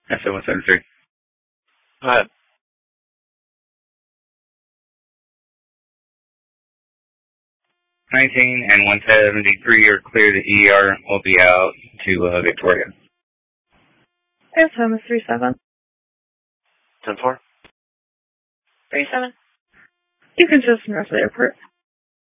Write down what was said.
SO 173. Go ahead. 19 and 173 are clear. The ER will be out to Victoria. Airtime is 37. 10-4. 37. You can just nurse the airport.